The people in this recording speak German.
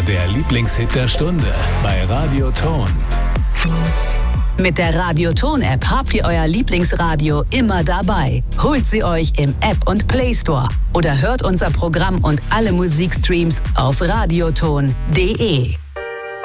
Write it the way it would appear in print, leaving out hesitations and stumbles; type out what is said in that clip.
der Lieblingshit der Stunde bei Radio Ton. Mit der Radio Ton App habt ihr euer Lieblingsradio immer dabei. Holt sie euch im App und Play Store oder hört unser Programm und alle Musikstreams auf radioton.de.